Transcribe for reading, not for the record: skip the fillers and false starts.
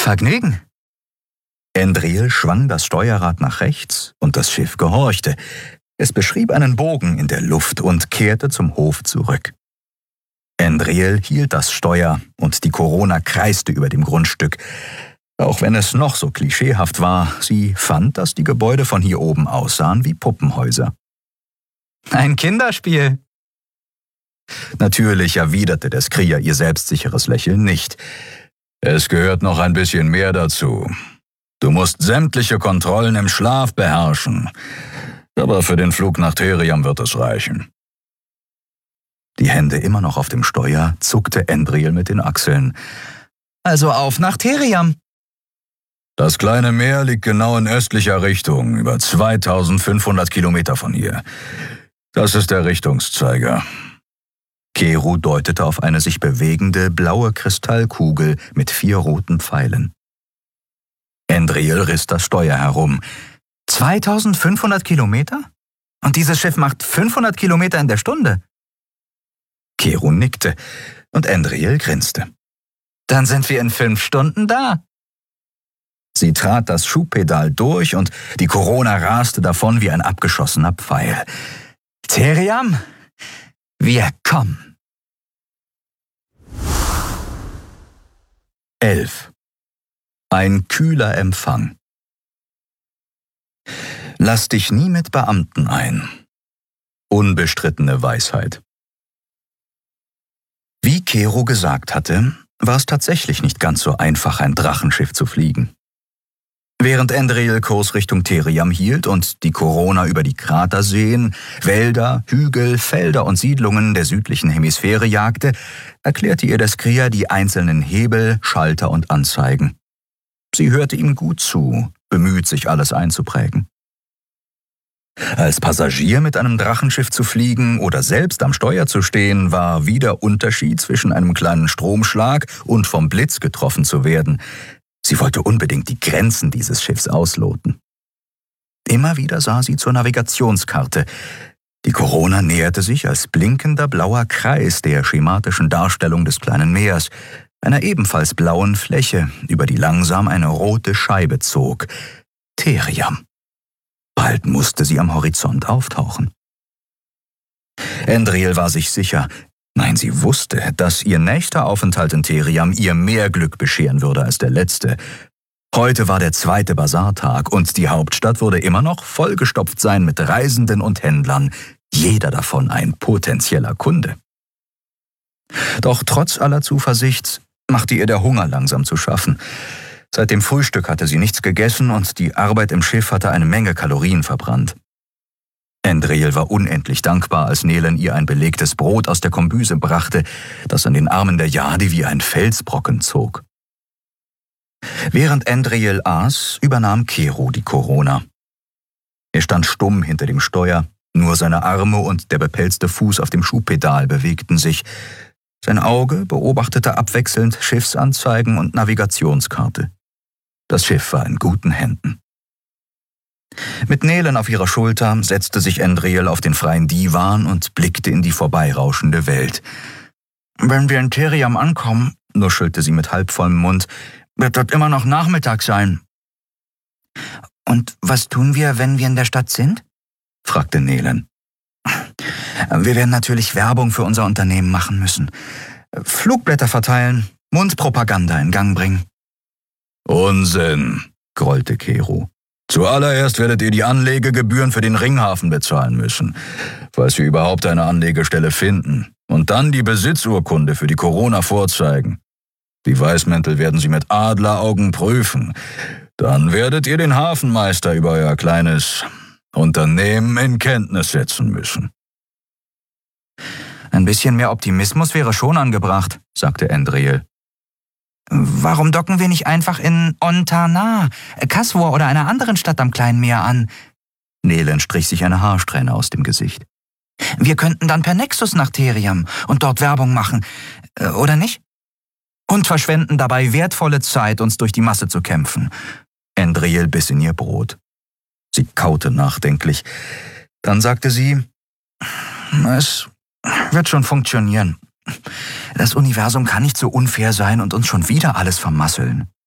Vergnügen. Endril schwang das Steuerrad nach rechts und das Schiff gehorchte. Es beschrieb einen Bogen in der Luft und kehrte zum Hof zurück. Endril hielt das Steuer und die Corona kreiste über dem Grundstück. Auch wenn es noch so klischeehaft war, sie fand, dass die Gebäude von hier oben aussahen wie Puppenhäuser. Ein Kinderspiel. Natürlich erwiderte der Skrier ihr selbstsicheres Lächeln nicht. Es gehört noch ein bisschen mehr dazu. Du musst sämtliche Kontrollen im Schlaf beherrschen. Aber für den Flug nach Theriam wird es reichen. Die Hände immer noch auf dem Steuer, zuckte Endril mit den Achseln. Also auf nach Theriam. Das kleine Meer liegt genau in östlicher Richtung, über 2500 Kilometer von hier. Das ist der Richtungszeiger. Keru deutete auf eine sich bewegende, blaue Kristallkugel mit 4 roten Pfeilen. Endril riss das Steuer herum. 2500 Kilometer? Und dieses Schiff macht 500 Kilometer in der Stunde? Keru nickte und Endril grinste. Dann sind wir in 5 Stunden da. Sie trat das Schubpedal durch und die Corona raste davon wie ein abgeschossener Pfeil. Theriam, wir kommen. 11. Ein kühler Empfang. Lass dich nie mit Beamten ein. Unbestrittene Weisheit. Wie Keru gesagt hatte, war es tatsächlich nicht ganz so einfach, ein Drachenschiff zu fliegen. Während Endril Kurs Richtung Theriam hielt und die Corona über die Kraterseen, Wälder, Hügel, Felder und Siedlungen der südlichen Hemisphäre jagte, erklärte ihr der Skrier die einzelnen Hebel, Schalter und Anzeigen. Sie hörte ihm gut zu, bemüht, sich alles einzuprägen. Als Passagier mit einem Drachenschiff zu fliegen oder selbst am Steuer zu stehen, war wie der Unterschied zwischen einem kleinen Stromschlag und vom Blitz getroffen zu werden. Sie wollte unbedingt die Grenzen dieses Schiffs ausloten. Immer wieder sah sie zur Navigationskarte. Die Corona näherte sich als blinkender blauer Kreis der schematischen Darstellung des kleinen Meers, einer ebenfalls blauen Fläche, über die langsam eine rote Scheibe zog. Theriam. Bald musste sie am Horizont auftauchen. Endril war sich sicher, nein, sie wusste, dass ihr nächster Aufenthalt in Theriam ihr mehr Glück bescheren würde als der letzte. Heute war der 2. Basartag und die Hauptstadt würde immer noch vollgestopft sein mit Reisenden und Händlern, jeder davon ein potenzieller Kunde. Doch trotz aller Zuversicht machte ihr der Hunger langsam zu schaffen. Seit dem Frühstück hatte sie nichts gegessen und die Arbeit im Schiff hatte eine Menge Kalorien verbrannt. Endril war unendlich dankbar, als Nelen ihr ein belegtes Brot aus der Kombüse brachte, das an den Armen der Jade wie ein Felsbrocken zog. Während Endril aß, übernahm Keru die Corona. Er stand stumm hinter dem Steuer, nur seine Arme und der bepelzte Fuß auf dem Schubpedal bewegten sich. Sein Auge beobachtete abwechselnd Schiffsanzeigen und Navigationskarte. Das Schiff war in guten Händen. Mit Nelen auf ihrer Schulter setzte sich Endril auf den freien Divan und blickte in die vorbeirauschende Welt. »Wenn wir in Theriam ankommen«, nuschelte sie mit halbvollem Mund, »wird dort immer noch Nachmittag sein.« »Und was tun wir, wenn wir in der Stadt sind?« fragte Nelen. »Wir werden natürlich Werbung für unser Unternehmen machen müssen. Flugblätter verteilen, Mundpropaganda in Gang bringen.« »Unsinn«, grollte Keru. »Zuallererst werdet ihr die Anlegegebühren für den Ringhafen bezahlen müssen, falls wir überhaupt eine Anlegestelle finden, und dann die Besitzurkunde für die Corona vorzeigen. Die Weißmäntel werden sie mit Adleraugen prüfen. Dann werdet ihr den Hafenmeister über euer kleines Unternehmen in Kenntnis setzen müssen.« »Ein bisschen mehr Optimismus wäre schon angebracht«, sagte Endril. »Warum docken wir nicht einfach in Ontana, Kasvor oder einer anderen Stadt am kleinen Meer an?« Nelen strich sich eine Haarsträhne aus dem Gesicht. »Wir könnten dann per Nexus nach Theriam und dort Werbung machen, oder nicht? Und verschwenden dabei wertvolle Zeit, uns durch die Masse zu kämpfen.« Endril biss in ihr Brot. Sie kaute nachdenklich. Dann sagte sie, »Es wird schon funktionieren. Das Universum kann nicht so unfair sein und uns schon wieder alles vermasseln.«